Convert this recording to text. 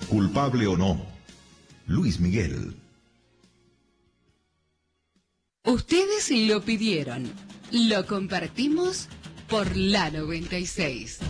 culpable o no. Luis Miguel. Ustedes lo pidieron. Lo compartimos por la 96.